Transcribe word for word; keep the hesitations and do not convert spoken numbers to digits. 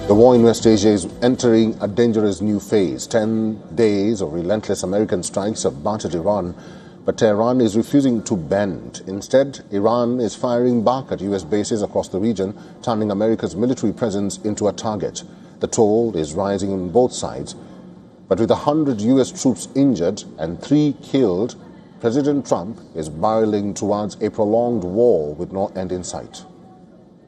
The war in West Asia is entering a dangerous new phase. Ten days of relentless American strikes have battered Iran, but Tehran is refusing to bend. Instead, Iran is firing back at U S bases across the region, turning America's military presence into a target. The toll is rising on both sides. But with a hundred U S troops injured and three killed, President Trump is barreling towards a prolonged war with no end in sight.